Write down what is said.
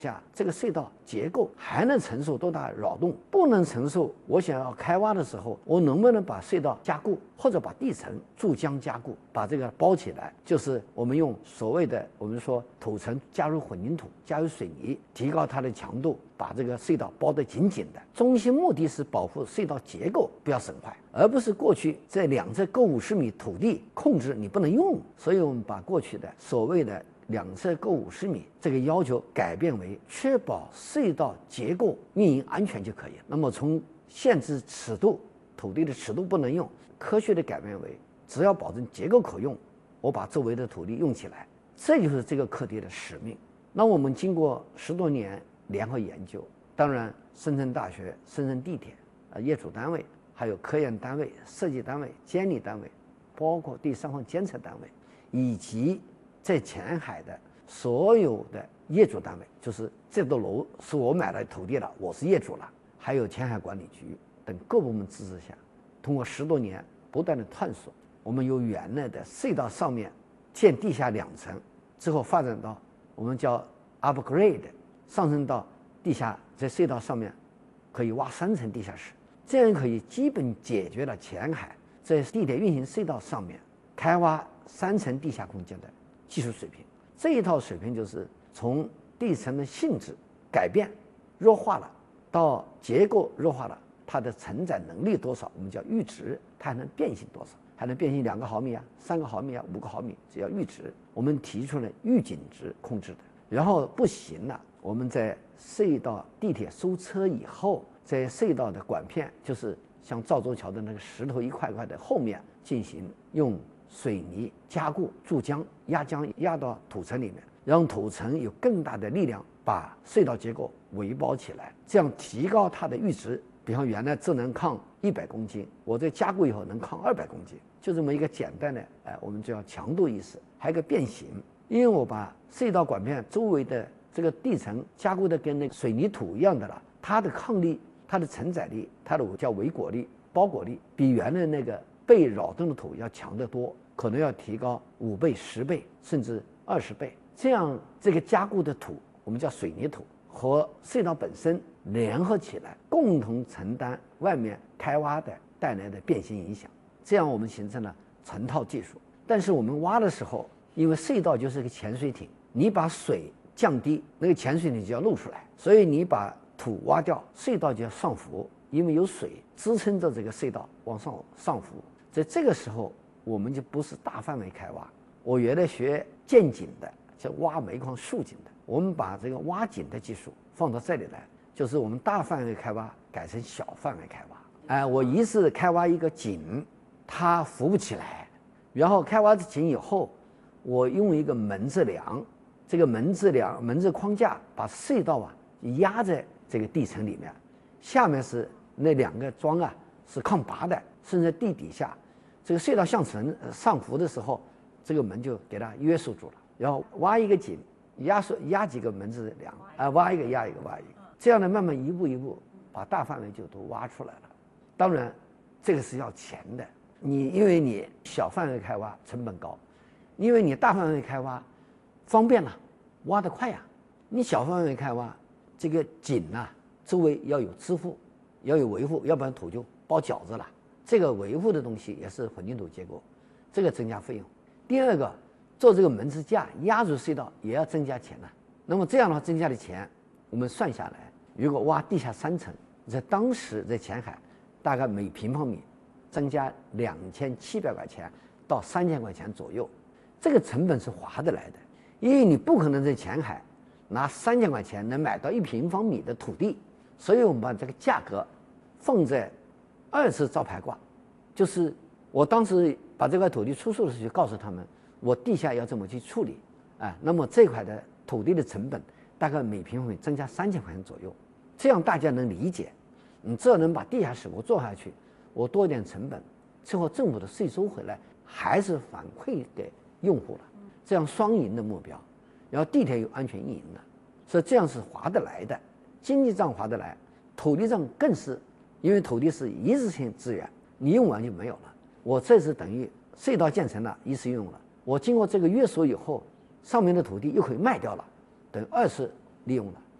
下，这个隧道结构还能承受多大扰动？不能承受，我想要开挖的时候，我能不能把隧道加固，或者把地层注浆加固，把这个包起来？就是我们用所谓的我们说土层加入混凝土，加入水泥，提高它的强度，把这个隧道包得紧紧的。中心目的是保护隧道结构不要损坏，而不是过去在两侧各50米土地控制你不能用。所以我们把过去的所谓的两侧各50米这个要求改变为确保隧道结构运营安全就可以了。那么从限制尺度，土地的尺度不能用，科学的改变为只要保证结构可用，我把周围的土地用起来，这就是这个课题的使命。那我们经过10多年联合研究，当然深圳大学、深圳地铁业主单位，还有科研单位、设计单位、监理单位，包括第三方监测单位，以及在前海的所有的业主单位，就是这栋楼是我买了土地了，我是业主了，还有前海管理局等各部门支持下，通过10多年不断的探索，我们由原来的隧道上面建地下2层，之后发展到我们叫 upgrade， 上升到地下，在隧道上面可以挖3层地下室，这样可以基本解决了前海在地铁运行隧道上面开挖3层地下空间的技术水平。这一套水平就是从地层的性质改变弱化了，到结构弱化了，它的承载能力多少，我们叫阈值，它还能变形多少，还能变形2个毫米啊、3个毫米啊、5个毫米，这叫阈值。我们提出了预警值控制的。然后不行了，我们在隧道地铁收车以后，在隧道的管片，就是像赵州桥的那个石头一块块的后面进行用水泥加固、注浆、压浆压到土层里面，让土层有更大的力量把隧道结构围包起来，这样提高它的阈值。比方原来只能抗100公斤，我在加固以后能抗200公斤，就这么一个简单的我们叫强度意识。还有一个变形，因为我把隧道管片周围的这个地层加固的跟那个水泥土一样的了，它的抗力、它的承载力、它的叫围裹力、包裹力，比原来那个被扰动的土要强得多，可能要提高5倍、10倍，甚至20倍。这样这个加固的土，我们叫水泥土，和隧道本身联合起来，共同承担外面开挖的带来的变形影响。这样我们形成了成套技术。但是我们挖的时候，因为隧道就是个潜水艇，你把水降低，那个潜水艇就要露出来，所以你把土挖掉，隧道就要上浮，因为有水支撑着这个隧道往上浮。在这个时候，我们就不是大范围开挖。我原来学建井的，叫挖煤矿竖井的，我们把这个挖井的技术放到这里来，就是我们大范围开挖改成小范围开挖。我一次开挖一个井，它浮不起来，然后开挖井以后，我用一个门字梁，这个门字框架把隧道压在这个地层里面，下面是那2个桩是抗拔的，甚至地底下这个隧道向上浮的时候，这个门就给它约束住了。然后挖一个井，压几个门字梁，挖一个压一个，挖一个，这样呢慢慢一步一步把大范围就都挖出来了。当然这个是要钱的，因为你小范围开挖成本高，因为你大范围开挖方便了，挖得快呀。你小范围开挖，这个井周围要有支付，要有维护，要不然土就包饺子了。这个维护的东西也是混凝土结构，这个增加费用。第二个，做这个门支架压住隧道也要增加钱了。那么这样的话增加的钱，我们算下来，如果挖地下3层，在当时在前海大概每平方米增加2700块钱到3000块钱左右，这个成本是划得来的。因为你不可能在前海拿3000块钱能买到1平方米的土地，所以我们把这个价格放在2次招牌挂，就是我当时把这块土地出售的时候，就告诉他们我地下要这么去处理，那么这块的土地的成本大概每平方米增加3000块钱左右，这样大家能理解。你只要能把地下室我做下去，我多一点成本，最后政府的税收回来还是反馈给用户了，这样双赢的目标。然后地铁有安全运营的，所以这样是划得来的，经济账划得来，土地账更是，因为土地是一次性资源，你用完就没有了。我这是等于隧道建成了，一次用了，我经过这个约束以后，上面的土地又可以卖掉了，等于2次利用了。